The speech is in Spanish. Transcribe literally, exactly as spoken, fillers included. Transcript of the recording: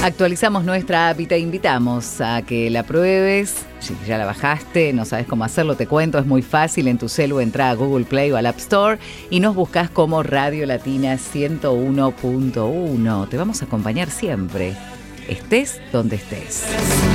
Actualizamos nuestra app y te invitamos a que la pruebes. Si ya la bajaste, no sabes cómo hacerlo, te cuento, es muy fácil. En tu celu entra a Google Play o al App Store y nos buscas como Radio Latina ciento uno punto uno. Te vamos a acompañar siempre, estés donde estés.